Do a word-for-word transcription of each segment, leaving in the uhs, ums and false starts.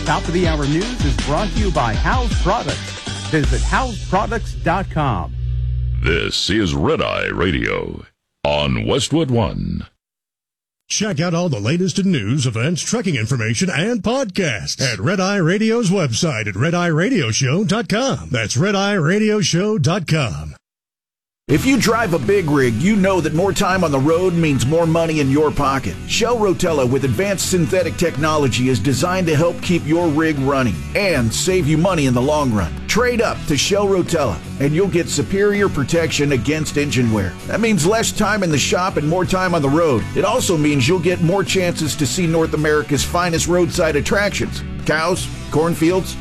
Top of the Hour News is brought to you by House Products. Visit house products dot com. This is Red Eye Radio on Westwood One. Check out all the latest in news, events, trekking information, and podcasts at Red Eye Radio's website at red eye radio show dot com. That's red eye radio show dot com. If you drive a big rig, you know that more time on the road means more money in your pocket. Shell Rotella with advanced synthetic technology is designed to help keep your rig running and save you money in the long run. Trade up to Shell Rotella and you'll get superior protection against engine wear. That means less time in the shop and more time on the road. It also means you'll get more chances to see North America's finest roadside attractions. Cows, cornfields,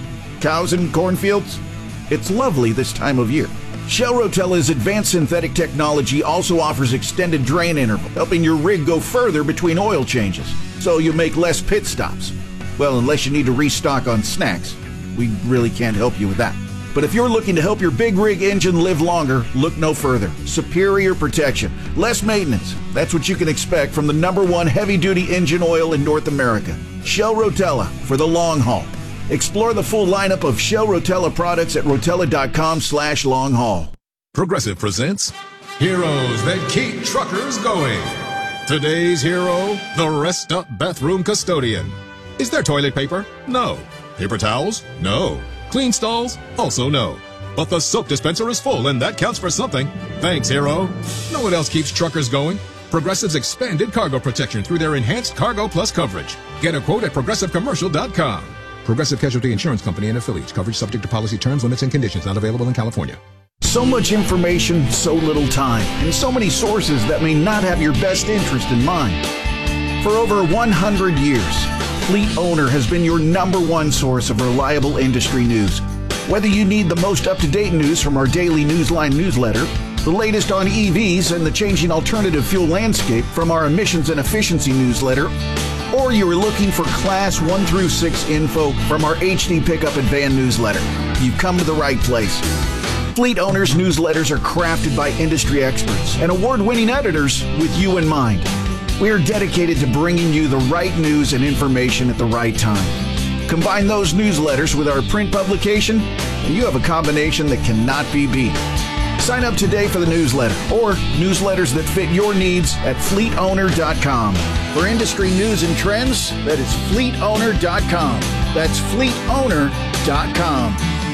cows and cornfields. It's lovely this time of year. Shell Rotella's advanced synthetic technology also offers extended drain interval, helping your rig go further between oil changes, so you make less pit stops. Well, unless you need to restock on snacks. We really can't help you with that. But if you're looking to help your big rig engine live longer, look no further. Superior protection, less maintenance. That's what you can expect from the number one heavy-duty engine oil in North America. Shell Rotella for the long haul. Explore the full lineup of Shell Rotella products at rotella.com slash long haul. Progressive presents Heroes That Keep Truckers Going. Today's hero, the Rest Up Bathroom Custodian. Is there toilet paper? No. Paper towels? No. Clean stalls? Also no. But the soap dispenser is full, and that counts for something. Thanks, hero. No one else keeps truckers going. Progressive's expanded cargo protection through their enhanced Cargo Plus coverage. Get a quote at progressive commercial dot com. Progressive Casualty Insurance Company and affiliates. Coverage subject to policy terms, limits, and conditions. Not available in California. So much information, so little time, and so many sources that may not have your best interest in mind. For over one hundred years, Fleet Owner has been your number one source of reliable industry news. Whether you need the most up-to-date news from our daily Newsline newsletter, the latest on E Vs and the changing alternative fuel landscape from our emissions and efficiency newsletter, or you are looking for Class one through six info from our H D Pickup and Van newsletter, you've come to the right place. Fleet Owners newsletters are crafted by industry experts and award-winning editors with you in mind. We are dedicated to bringing you the right news and information at the right time. Combine those newsletters with our print publication, and you have a combination that cannot be beat. Sign up today for the newsletter or newsletters that fit your needs at fleet owner dot com. For industry news and trends, that is fleet owner dot com. That's fleet owner dot com.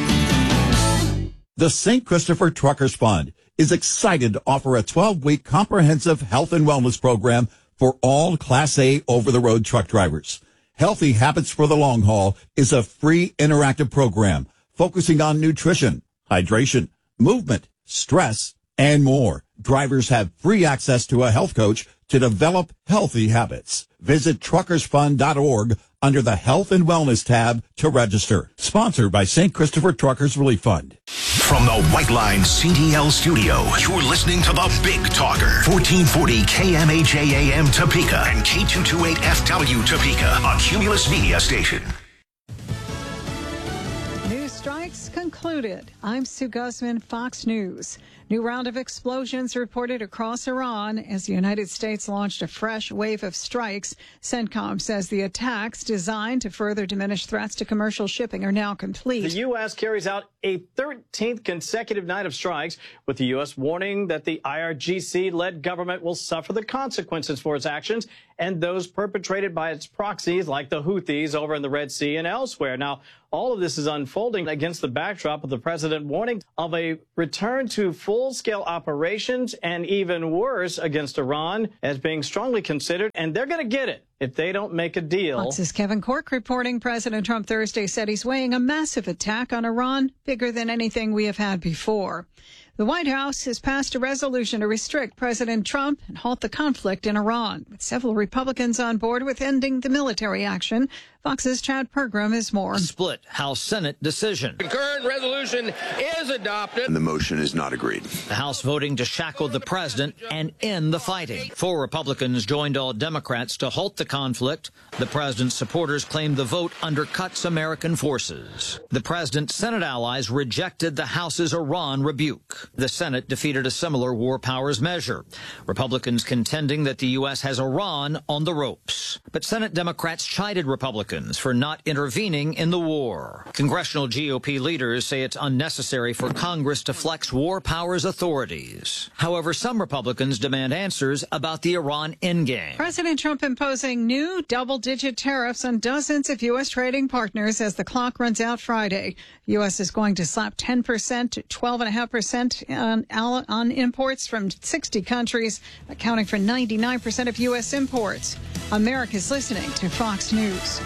The Saint Christopher Truckers Fund is excited to offer a twelve-week comprehensive health and wellness program for all Class A over-the-road truck drivers. Healthy Habits for the Long Haul is a free interactive program focusing on nutrition, hydration, movement, stress, and more. Drivers have free access to a health coach to develop healthy habits. Visit truckers fund dot org under the Health and Wellness tab to register. Sponsored by Saint Christopher Truckers Relief Fund. From the White Line C D L studio, you're listening to the Big Talker, fourteen forty K M A J A M Topeka and K two twenty-eight F W Topeka, a Cumulus Media station. News strikes concluded. I'm Sue Guzman, Fox News. New round of explosions reported across Iran as the United States launched a fresh wave of strikes. CENTCOM says the attacks designed to further diminish threats to commercial shipping are now complete. The U S carries out a thirteenth consecutive night of strikes, with the U S warning that the I R G C-led government will suffer the consequences for its actions and those perpetrated by its proxies like the Houthis over in the Red Sea and elsewhere. Now, all of this is unfolding against the backdrop of the president warning of a return to full-scale operations and even worse against Iran as being strongly considered, and they're going to get it if they don't make a deal. Fox's Kevin Corke reporting President Trump Thursday said he's weighing a massive attack on Iran, bigger than anything we have had before. The White House has passed a resolution to restrict President Trump and halt the conflict in Iran, with several Republicans on board with ending the military action. Fox's Chad Pergram is more. A split House Senate decision. Concurrent resolution is adopted. And the motion is not agreed. The House voting to shackle the president and end the fighting. Four Republicans joined all Democrats to halt the conflict. The president's supporters claimed the vote undercuts American forces. The president's Senate allies rejected the House's Iran rebuke. The Senate defeated a similar war powers measure. Republicans contending that the U S has Iran on the ropes. But Senate Democrats chided Republicans Republicans for not intervening in the war. Congressional G O P leaders say it's unnecessary for Congress to flex war powers authorities. However, some Republicans demand answers about the Iran endgame. President Trump imposing new double-digit tariffs on dozens of U S trading partners as the clock runs out Friday. U S is going to slap ten percent to twelve point five percent on, on imports from sixty countries, accounting for ninety-nine percent of U S imports. America's listening to Fox News.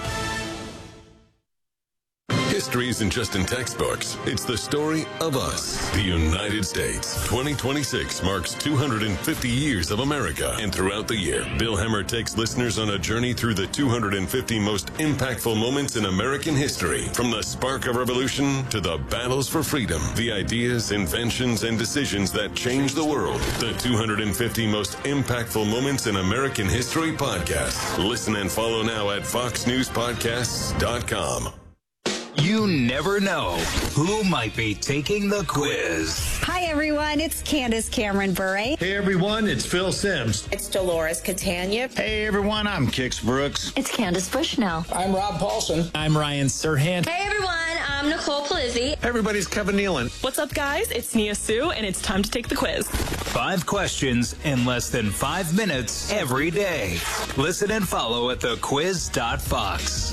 History isn't just in textbooks. It's the story of us, the United States. twenty twenty-six marks two hundred fifty years of America. And throughout the year, Bill Hemmer takes listeners on a journey through the two hundred fifty most impactful moments in American history. From the spark of revolution to the battles for freedom, the ideas, inventions, and decisions that changed the world. The two hundred fifty most impactful moments in American history podcast. Listen and follow now at fox news podcasts dot com. You never know who might be taking the quiz. Hi, everyone. It's Candace Cameron Bure. Hey, everyone. It's Phil Sims. It's Dolores Catania. Hey, everyone. I'm Kix Brooks. It's Candace Bushnell. I'm Rob Paulson. I'm Ryan Serhant. Hey, everyone. I'm Nicole Palizzi. Everybody's Kevin Nealon. What's up, guys? It's Nia Sue, and it's time to take the quiz. Five questions in less than five minutes every day. Listen and follow at the quiz dot fox.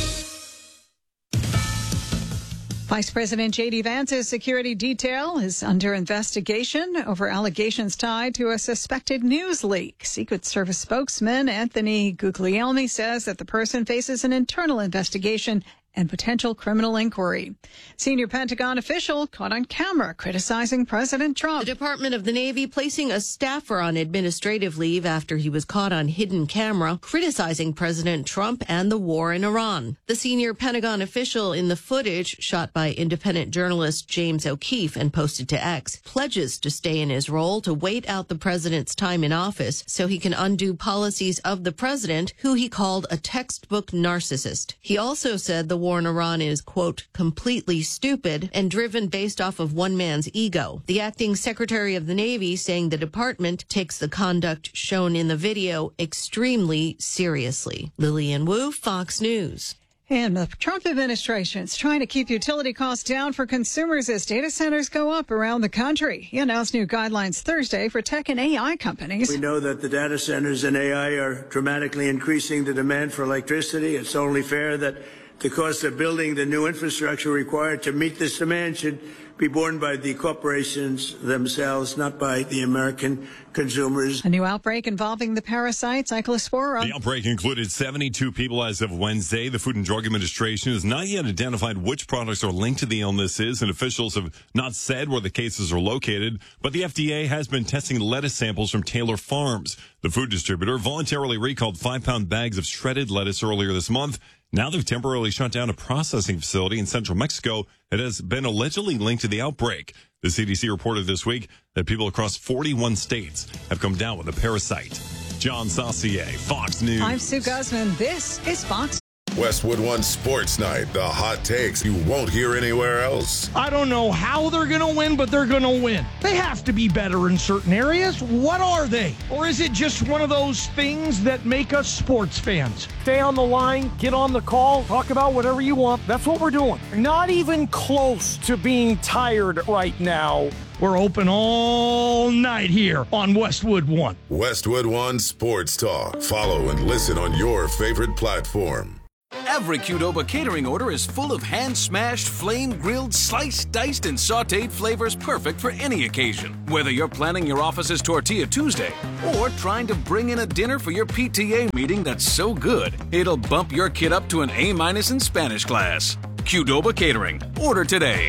Vice President J D. Vance's security detail is under investigation over allegations tied to a suspected news leak. Secret Service spokesman Anthony Guglielmi says that the person faces an internal investigation and potential criminal inquiry. Senior Pentagon official caught on camera criticizing President Trump. The Department of the Navy placing a staffer on administrative leave after he was caught on hidden camera criticizing President Trump and the war in Iran. The senior Pentagon official in the footage, shot by independent journalist James O'Keefe and posted to X, pledges to stay in his role to wait out the president's time in office so he can undo policies of the president, who he called a textbook narcissist. He also said the war in Iran is, quote, completely stupid and driven based off of one man's ego. The acting Secretary of the Navy saying the department takes the conduct shown in the video extremely seriously. Lillian Wu, Fox News. And the Trump administration is trying to keep utility costs down for consumers as data centers go up around the country. He announced new guidelines Thursday for tech and A I companies. We know that the data centers and A I are dramatically increasing the demand for electricity. It's only fair that the cost of building the new infrastructure required to meet this demand should be borne by the corporations themselves, not by the American consumers. A new outbreak involving the parasite Cyclospora. The outbreak included seventy-two people as of Wednesday. The Food and Drug Administration has not yet identified which products are linked to the illnesses, and officials have not said where the cases are located. But the F D A has been testing lettuce samples from Taylor Farms. The food distributor voluntarily recalled five-pound bags of shredded lettuce earlier this month. Now they've temporarily shut down a processing facility in central Mexico that has been allegedly linked to the outbreak. The C D C reported this week that people across forty-one states have come down with the parasite. John Saucier, Fox News. I'm Sue Guzman. This is Fox. Westwood One Sports Night. The hot takes you won't hear anywhere else. I don't know how they're going to win, but they're going to win. They have to be better in certain areas. What are they? Or is it just one of those things that make us sports fans? Stay on the line, get on the call, talk about whatever you want. That's what we're doing. Not even close to being tired right now. We're open all night here on Westwood One. Westwood One Sports Talk. Follow and listen on your favorite platform. Every Qdoba catering order is full of hand-smashed, flame-grilled, sliced, diced, and sautéed flavors perfect for any occasion. Whether you're planning your office's Tortilla Tuesday or trying to bring in a dinner for your P T A meeting that's so good, it'll bump your kid up to an A-minus in Spanish class. Qdoba Catering. Order today.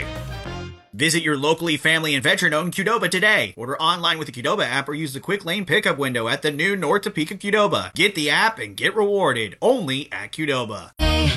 Visit your locally family and veteran-owned Qdoba today. Order online with the Qdoba app or use the quick lane pickup window at the new North Topeka Qdoba. Get the app and get rewarded only at Qdoba.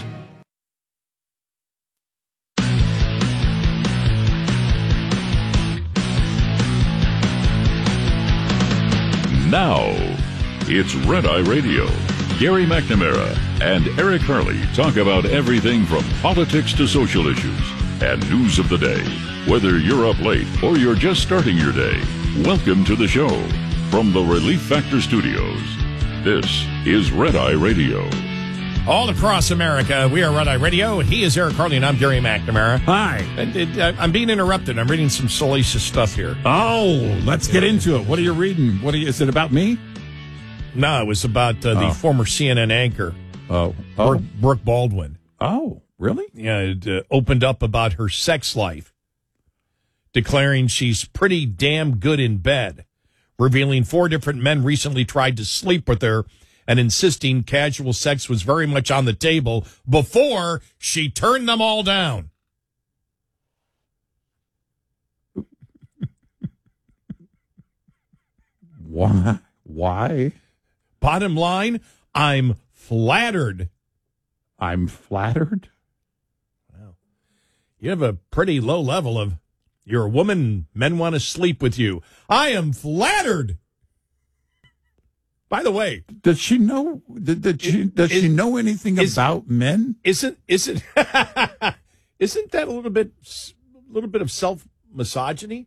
Now, it's Red Eye Radio. Gary McNamara and Eric Harley talk about everything from politics to social issues and news of the day. Whether you're up late or you're just starting your day, welcome to the show. From the Relief Factor Studios, this is Red Eye Radio. all across America. We are Red Eye Radio. He is Eric Harley, and I'm Gary McNamara. Hi. I, I, I'm being interrupted. I'm reading some salacious stuff here. Oh, let's get into it. What are you reading? What are you, is it about me? No, it was about uh, the Oh. former C N N anchor, Oh. Brooke, Brooke Baldwin. Oh, really? Yeah, it uh, opened up about her sex life, declaring she's pretty damn good in bed, revealing four different men recently tried to sleep with her and insisting casual sex was very much on the table before she turned them all down. Why? Why? Bottom line, I'm flattered. I'm flattered? Wow. You have a pretty low level of, you're a woman, men want to sleep with you. I am flattered. By the way, Does she know? Did, did she? Does is- she know anything is- about men? isn't isn't isn't that a little bit a little bit of self misogyny?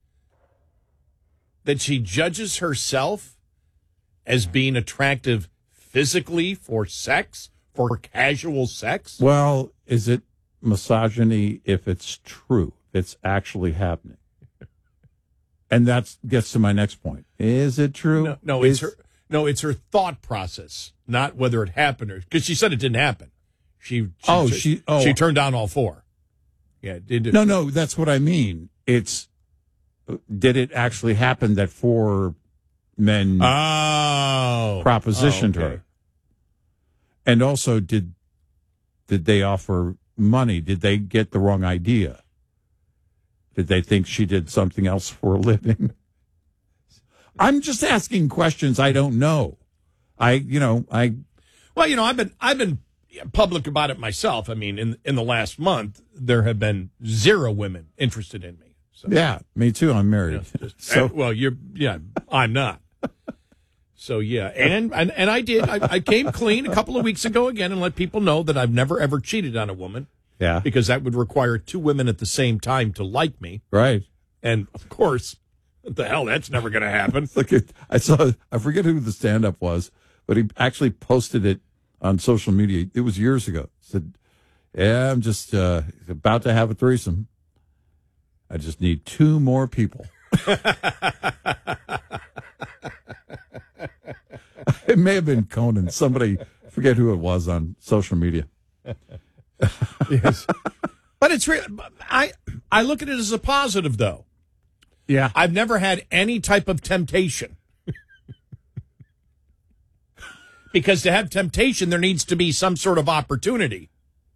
That she judges herself as being attractive physically for sex, for casual sex? Well, is it misogyny if it's true? It's actually happening, and that gets to my next point. Is it true? No, no, Is- it's her. No, it's her thought process, not whether it happened or because she said it didn't happen. She, she Oh, she, she- oh. she turned down all four. Yeah, did it, No, no, that's what I mean. It's did it actually happen that four men Oh, propositioned oh, okay. her? And also, did did they offer money? Did they get the wrong idea? Did they think she did something else for a living? I'm just asking questions I don't know. I, you know, I Well, you know, I've been I've been public about it myself. I mean, in in the last month, there have been zero women interested in me. So, yeah, me too. I'm married. just- so uh, well, you're yeah, I'm not. So yeah, and and, and I did. I, I came clean a couple of weeks ago again and let people know that I've never ever cheated on a woman yeah, because that would require two women at the same time to like me. right. And of course, what the hell, that's never going to happen. Look at I saw I forget who the stand up was, but he actually posted it on social media. It was years ago. Said, "Yeah, I'm just uh, about to have a threesome. I just need two more people." It may have been Conan. Somebody, I forget who it was on social media. Yes, but it's real. I I look at it as a positive, though. Yeah. I've never had any type of temptation. Because to have temptation, there needs to be some sort of opportunity.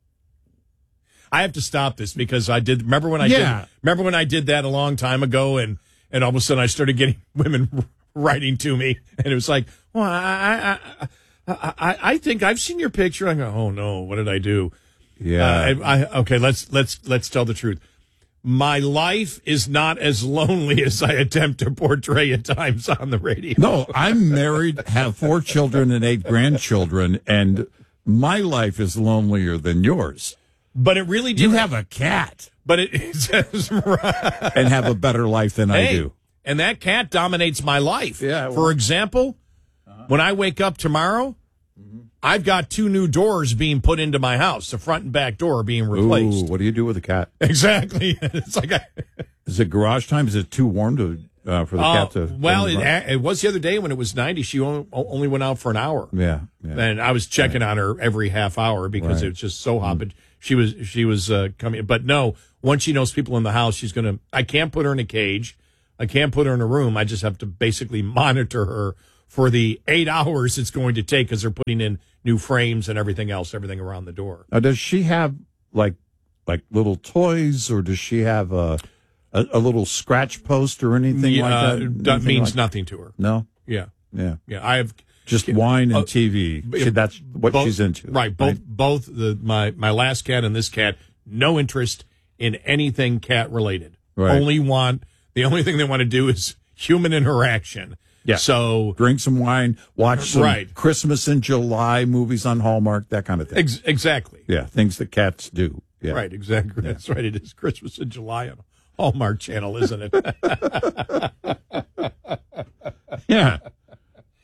I have to stop this because I did. Remember when I Yeah. did? Remember when I did that a long time ago, and and all of a sudden I started getting women writing to me, and it was like, well, I I I, I, I think I've seen your picture. I go, oh no, what did I do? Yeah. Uh, I, I, okay, let's let's let's tell the truth. My life is not as lonely as I attempt to portray at times on the radio. No, I'm married, have four children and eight grandchildren, and my life is lonelier than yours. But it really did. You have a cat But it, it says, right. and have a better life than I Hey, do. and that cat dominates my life. Yeah, well- For example, when I wake up tomorrow, I've got two new doors being put into my house. The front and back door are being replaced. Ooh, what do you do with a cat? Exactly. It's like I, Is it garage time? Is it too warm to uh, for the uh, cat to? well, go in it, the garage? it was the other day when it was ninety. She only, only went out for an hour. yeah, yeah. And I was checking on her every half hour because Right. it was just so hot. But she was she was uh, coming. But no, once she knows people in the house, she's gonna. I can't put her in a cage. I can't put her in a room. I just have to basically monitor her for the eight hours it's going to take because they're putting in new frames and everything else, everything around the door. Now, does she have like like little toys, or does she have a a, a little scratch post or anything Yeah, like uh, that? that Anything means like- nothing to her. No. Yeah, Yeah. yeah. I have Just wine and uh, T V. b- She- that's what both- she's into. Right. Both both the my my last cat and this cat, no interest in anything cat related. Right. Only want the only thing they want to do is human interaction. Yeah. So Drink some wine, watch some Right. Christmas in July movies on Hallmark, that kind of thing. ex- exactly. Yeah, things that cats do. Yeah. Right. Exactly. That's right. It is Christmas in July on Hallmark Channel, isn't it? Yeah.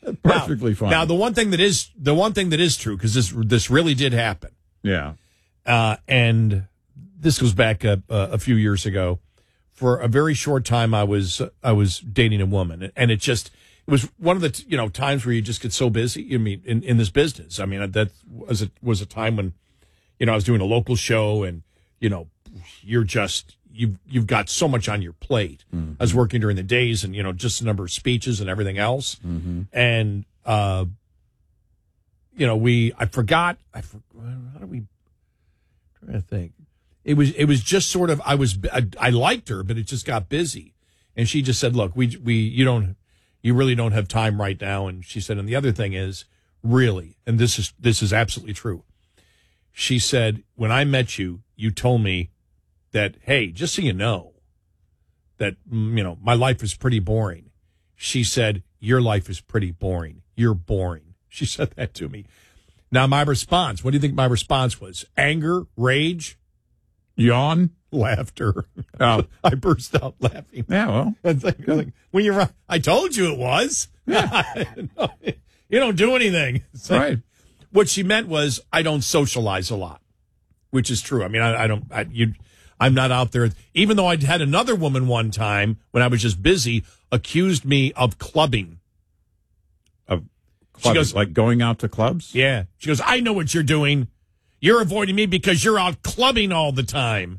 Perfectly now, fine. Now, the one thing that is the one thing that is true, because this this really did happen. Yeah. Uh, and this goes back a, a few years ago. For a very short time, I was I was dating a woman, and it just it was one of the you know times where you just get so busy. I mean, in, in this business, I mean that was a, was a time when you know I was doing a local show, and you know you're just you've you've got so much on your plate. Mm-hmm. I was working during the days, and you know just a number of speeches and everything else, mm-hmm. and uh, you know we I forgot I for, how do we I'm trying to think. It was it was just sort of I was I, I liked her, but it just got busy, and she just said, "Look, we we you don't you really don't have time right now." And she said, and the other thing is, really, and this is this is absolutely true. She said, when I met you, you told me that, hey, just so you know, that you know my life is pretty boring. She said, your life is pretty boring. You're boring. She said that to me. Now my response, what do you think my response was? Anger, rage. Yawn, laughter. Oh, I burst out laughing. Yeah, well, it's like, like, when you're, I told you it was. Yeah. You don't do anything. It's like, right. What she meant was, I don't socialize a lot, which is true. I mean, I, I don't. I, you, I'm not out there. Even though I'd had another woman one time when I was just busy, accused me of clubbing. Of clubbing, she goes, like going out to clubs. Yeah. She goes, I know what you're doing. You're avoiding me because you're out clubbing all the time.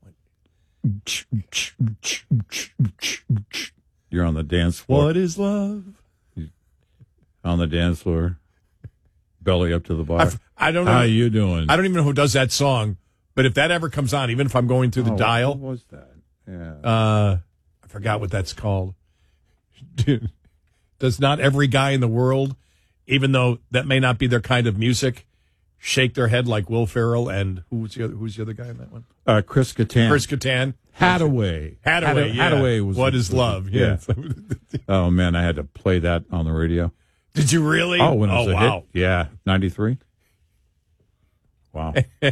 You're on the dance floor. What is love? On the dance floor, belly up to the bar. I've, I don't know. How you doing? I don't even know who does that song, but if that ever comes on, even if I'm going through the oh, dial. What was that? Yeah. Uh, I forgot what that's called. Does not every guy in the world, even though that may not be their kind of music, shake their head like Will Ferrell and who's the other, who's the other guy in that one? Uh, Chris Kattan. Chris Kattan. Hadaway. Hadaway. Had- yeah. Hadaway was. What the, is love? Yeah. yeah. Oh man, I had to play that on the radio. Did you really? Oh, when it was oh, a wow. hit. Yeah, ninety-three. Wow.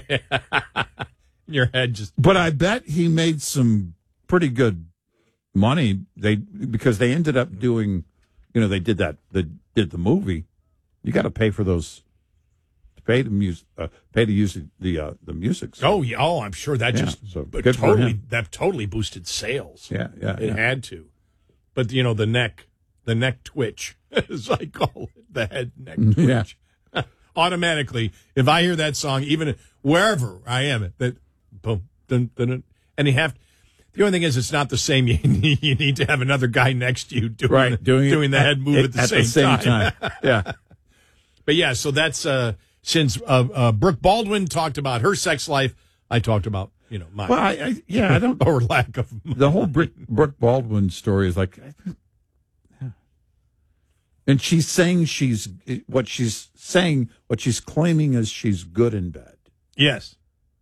Your head just. But I bet he made some pretty good money. They because they ended up doing, you know, they did that. They did the movie. You got to pay for those. Pay to music. Uh, pay to use the uh, the music. So. Oh yeah. Oh, I'm sure that Yeah, just so but good for totally him. that totally boosted sales. Yeah, yeah. It yeah. had to. But you know the neck, the neck twitch, as I call it, the head neck twitch. Yeah. Automatically, if I hear that song, even wherever I am, that boom, dun, dun, dun, and you have. The only thing is, it's not the same. You need, you need to have another guy next to you doing Right, doing, doing the at, head move at, the, at same the same time. time. Yeah. But yeah, so that's uh, since uh, uh, Brooke Baldwin talked about her sex life, I talked about you know mine. Well, I, I yeah, I don't. or lack of. The whole Brooke, Brooke Baldwin story is like, yeah. And she's saying she's what she's saying. What she's claiming is she's good in bed. Yes.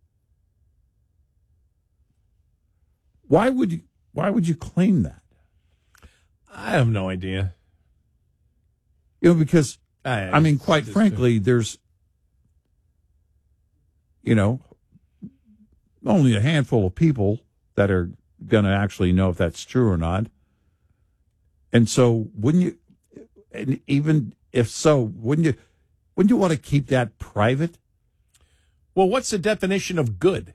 Why would you? Why would you claim that? I have no idea. You know, because I, I mean, quite frankly, there's, you know, only a handful of people that are going to actually know if that's true or not. And so, wouldn't you? And even if so, wouldn't you? Wouldn't you want to keep that private? Well, what's the definition of good?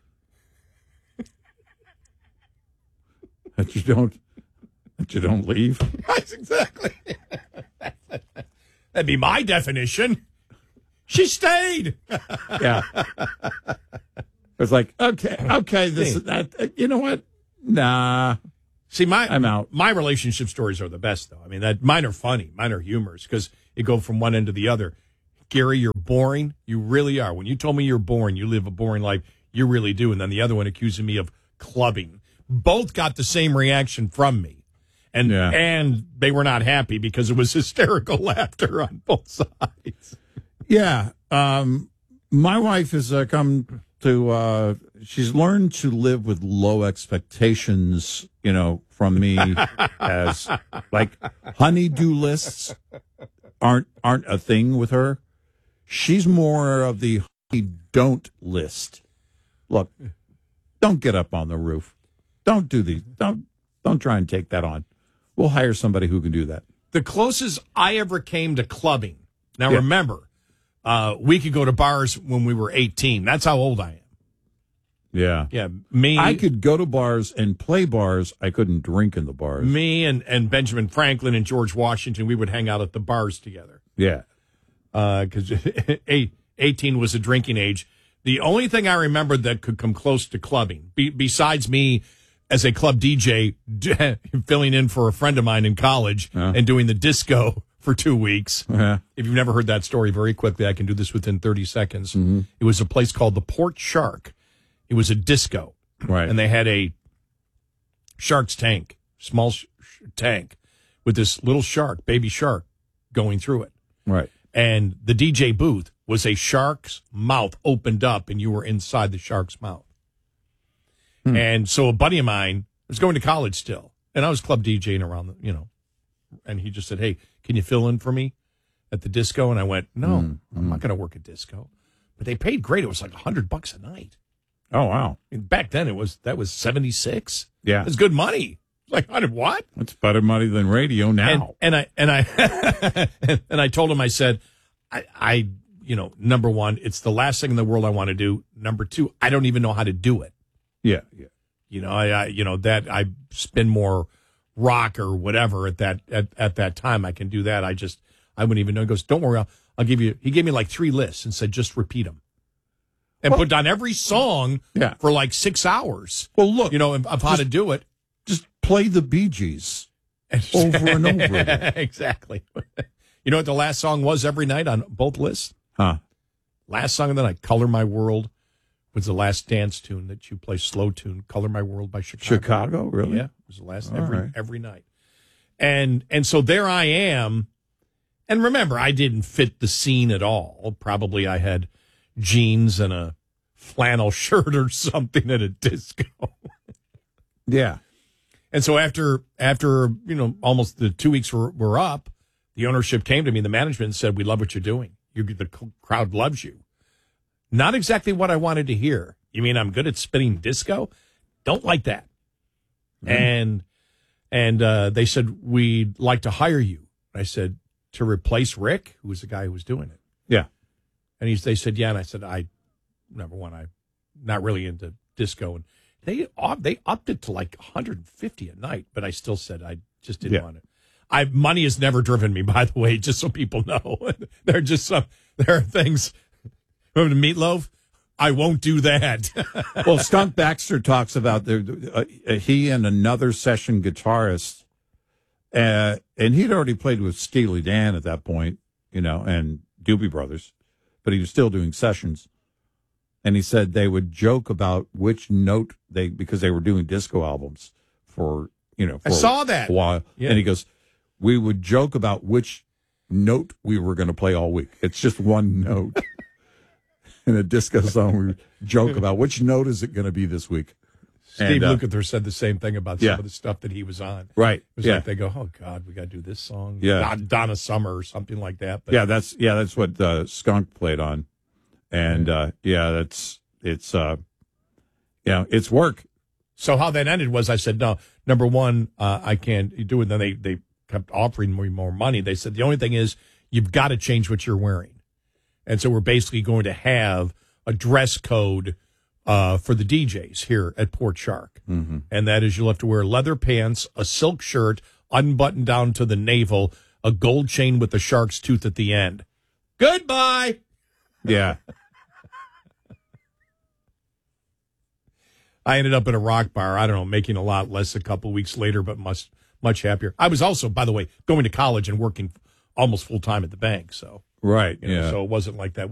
That you don't, that you don't leave. That's exactly. That'd be my definition. She stayed. Yeah. It's like, okay, okay, this is that. You know what? Nah. See, my I'm out. My relationship stories are the best, though. I mean, that mine are funny, mine are humorous because you go from one end to the other. Gary, you're boring. You really are. When you told me you're boring, you live a boring life. You really do. And then the other one accusing me of clubbing. Both got the same reaction from me. And Yeah. and they were not happy because it was hysterical laughter on both sides. Yeah. Um, my wife has uh, come to, uh, she's learned to live with low expectations, you know, from me as like honey-do lists aren't, aren't a thing with her. She's more of the honey don't list. Look, don't get up on the roof. Don't do these. Don't, don't try and take that on. We'll hire somebody who can do that. The closest I ever came to clubbing. Now, Yeah. remember, uh, we could go to bars when we were eighteen. That's how old I am. Yeah. Yeah, me. I could go to bars and play bars. I couldn't drink in the bars. Me and, and Benjamin Franklin and George Washington, we would hang out at the bars together. Yeah. Because eighteen was a drinking age. The only thing I remember that could come close to clubbing, be, besides me as a club D J filling in for a friend of mine in college Uh. and doing the disco for two weeks. Uh-huh. If you've never heard that story, very quickly, I can do this within thirty seconds. Mm-hmm. It was a place called the Port Shark. It was a disco. Right. And they had a shark's tank, small sh- sh- tank, with this little shark, baby shark, going through it. Right. And the D J booth was a shark's mouth opened up, and you were inside the shark's mouth. Hmm. And so a buddy of mine was going to college still, and I was club DJing around, the, you know, and he just said, "Hey, can you fill in for me at the disco?" And I went, "No, Mm, I'm not going to work at disco." But they paid great. It was like a hundred bucks a night. Oh, wow. And back then, it was that was seventy-six. Yeah. It was good money. Like hundred what? It's better money than radio now. And, and I and I and I told him, I said, I, I, you know, number one, it's the last thing in the world I want to do. Number two, I don't even know how to do it. Yeah, yeah. You know, I, I you know that I spin more rock or whatever at that at, at that time. I can do that. I just I wouldn't even know. He goes, "Don't worry, I'll, I'll give you." He gave me like three lists and said, "Just repeat them." And Well, put down every song yeah. for like six hours. Well, look, you know, of, of how just- to do it. Just play the Bee Gees over and over again. Exactly. You know what the last song was every night on both lists? Huh. Last song of the night, Color My World, was the last dance tune that you play, slow tune, Color My World by Chicago. Chicago, really? Yeah, it was the last All every right. every night. And and so there I am. And remember, I didn't fit the scene at all. Probably I had jeans and a flannel shirt or something at a disco. Yeah. And so after, after you know, almost the two weeks were, were up, the ownership came to me, the management said, "We love what you're doing. You, the crowd loves you." Not exactly what I wanted to hear. You mean I'm good at spinning disco? Don't like that. Mm-hmm. And and uh, they said, "We'd like to hire you." I said, "To replace Rick," who was the guy who was doing it. Yeah. And he's, they said, "Yeah." And I said, I, number one, I'm not really into disco. And they up, they upped it to like one hundred fifty a night, but I still said I just didn't Yeah. want it. I money has never driven me, by the way, just so people know. There are just some, there are things. Remember the Meatloaf? I won't do that. Well, Skunk Baxter talks about the, uh, he and another session guitarist, uh, and he'd already played with Steely Dan at that point, you know, and Doobie Brothers, but he was still doing sessions. And he said they would joke about which note they, because they were doing disco albums for, you know, for I saw that. a while. Yeah. And he goes, we would joke about which note we were going to play all week. It's just one note. In a disco song, we joke about which note is it going to be this week. Steve And, uh, Lukather said the same thing about some yeah. of the stuff that he was on. Right. It was Yeah. like they go, "Oh God, we got to do this song." Yeah. Don- Donna Summer or something like that. But Yeah, that's yeah, that's what uh, Skunk played on, and uh, yeah, that's it's uh, yeah, it's work. So how that ended was I said, "No, number one, uh, I can't do it." And then they they kept offering me more money. They said the only thing is you've got to change what you're wearing. And so we're basically going to have a dress code uh, for the D Js here at Port Shark. Mm-hmm. And that is you'll have to wear leather pants, a silk shirt, unbuttoned down to the navel, a gold chain with a shark's tooth at the end. Goodbye. Yeah. I ended up at a rock bar, I don't know, making a lot less a couple weeks later, but much, much happier. I was also, by the way, going to college and working almost full time at the bank. So, Right. you know, Yeah. so it wasn't like that